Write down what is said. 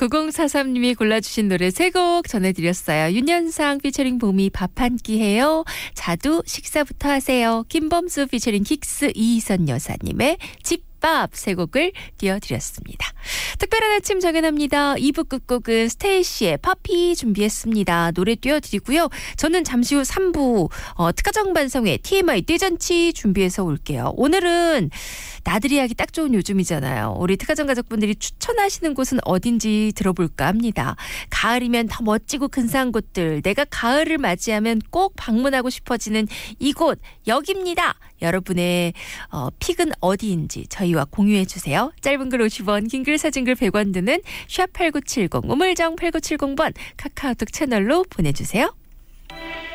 9043님이 골라주신 노래 3곡 전해드렸어요. 윤현상 피처링 봄이 밥 한 끼 해요. 자두 식사부터 하세요. 김범수 피처링 긱스 이희선 여사님의 집밥 3곡을 띄워드렸습니다. 특별한 아침 정연합니다. 2부 끝곡은 스테이시의 파피 준비했습니다. 노래 띄워드리고요. 저는 잠시 후 3부 특가정 반성회 TMI 떼잔치 준비해서 올게요. 오늘은 나들이 하기 딱 좋은 요즘이잖아요. 우리 특가정 가족분들이 추천하시는 곳은 어딘지 들어볼까 합니다. 가을이면 더 멋지고 근사한 곳들, 내가 가을을 맞이하면 꼭 방문하고 싶어지는 이곳 여기입니다. 여러분의 픽은 어디인지 저희와 공유해 주세요. 짧은 글 50원, 긴 글 사진 글 100원 드는 샵8970 우물정 8970번 카카오톡 채널로 보내주세요.